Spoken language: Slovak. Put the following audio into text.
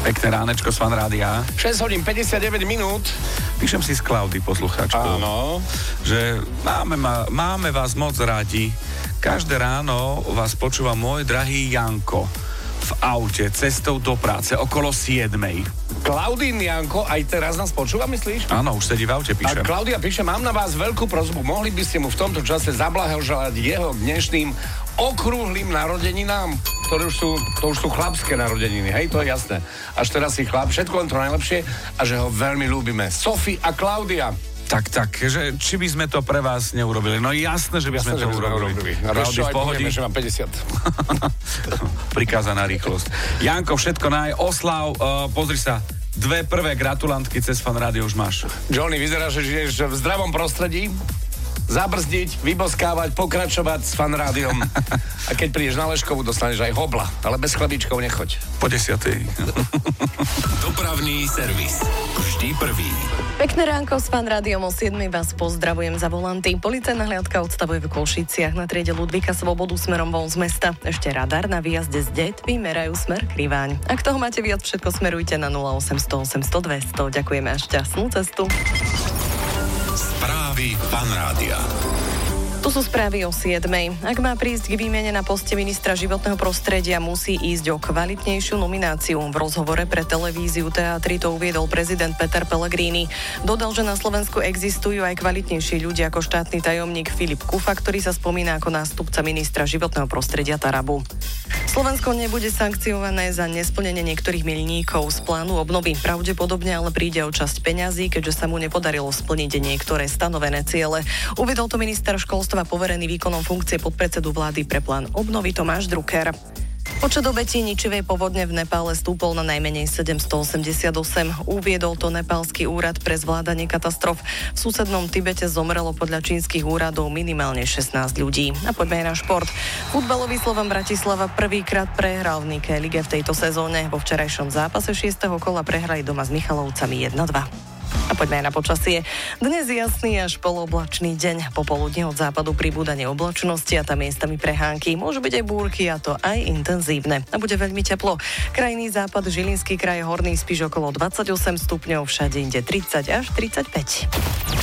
Pekné ránečko z Fan Rádia. 6 hodín 59 minút. Píšem si z Klaudy, poslucháčku. Áno. Že máme vás moc radi. Každé ráno vás počúva môj drahý Janko v aute, cestou do práce, okolo 7:00. Klaudín Janko aj teraz nás počúva, myslíš? Áno, už sedí v aute, píšem. A Klaudia píše, mám na vás veľkú prosbu. Mohli by ste mu v tomto čase zablahoželať jeho dnešným okrúhlym narodeninám, ktoré to už sú chlapské narodeniny, hej, to je jasné. Až teraz si chlap, všetko len to najlepšie a že ho veľmi ľúbime. Sofi a Klaudia. Tak, že či by sme to pre vás neurobili? No jasné, že by sme to urobili. Klaudy v pohodí. Že mám 50. Prikázaná rýchlosť. Janko, všetko oslav, pozri sa, 2 prvé gratulantky cez Fan Rádio už máš. Johnny, vyzerá, že žiješ v zdravom prostredí. Zabrzdiť, vyboskávať, pokračovať s Fan Rádiom. A keď prídeš na Leškovú, dostaneš aj hobla, ale bez chlebíčkov nechoď. Po 10:00. Dopravný servis. Vždy prvý. Pekné ránko s Fan Rádiom o 7:00 vás pozdravujem za volanty. Policajná hliadka odstavuje v Košiciach na triede Ludvíka Svobodu smerom von z mesta. Ešte radar na výjazde z Detvy merajú smer Kriváň. Ak toho máte viac, všetko smerujte na 0800 800 200. Ďakujeme a šťastnú cestu. Správy Fan Rádia. Tu sú správy o 7:00. Ak má prísť k výmene na poste ministra životného prostredia, musí ísť o kvalitnejšiu nomináciu. V rozhovore pre televíziu Teatry to uviedol prezident Peter Pellegrini. Dodal, že na Slovensku existujú aj kvalitnejší ľudia ako štátny tajomník Filip Kufa, ktorý sa spomína ako nástupca ministra životného prostredia Tarabu. Slovensko nebude sankciované za nesplnenie niektorých milníkov z plánu obnovy. Pravdepodobne ale príde o časť peňazí, keďže sa mu nepodarilo splniť niektoré stanovené ciele. Uviedol to minister školstva poverený výkonom funkcie podpredsedu vlády pre plán obnovy Tomáš Drucker. Počet obetí ničivej povodne v Nepále stúpol na najmenej 788. Uviedol to nepálsky úrad pre zvládanie katastrof. V susednom Tibete zomrelo podľa čínskych úradov minimálne 16 ľudí. A poďme aj na šport. Futbalový Slovan Bratislava prvýkrát prehral v Nike lige v tejto sezóne. Vo včerajšom zápase 6. kola prehrali doma s Michalovcami 1-2. A poďme aj na počasie. Dnes jasný až poloblačný deň. Popoludne od západu pribúda neoblačnosti a tam miestami prehánky. Môžu byť aj búrky a to aj intenzívne. A bude veľmi teplo. Krajný západ, Žilinský kraj, Horný Spiš okolo 28 stupňov, všade inde 30 až 35.